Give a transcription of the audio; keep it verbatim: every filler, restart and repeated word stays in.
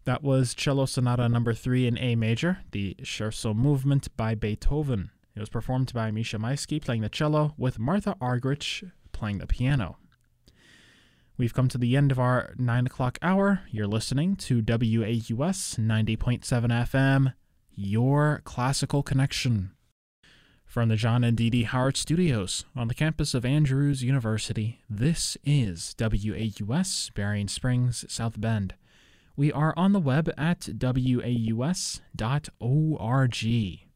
That was Cello Sonata number three in A major, the Scherzo movement by Beethoven. It was performed by Misha Maisky playing the cello with Martha Argerich playing the piano. We've come to the end of our nine o'clock hour. You're listening to W A U S ninety point seven F M, your classical connection. From the John and Dee Dee Howard Studios on the campus of Andrews University, this is W A U S, Berrien Springs, South Bend. We are on the web at W A U S dot org.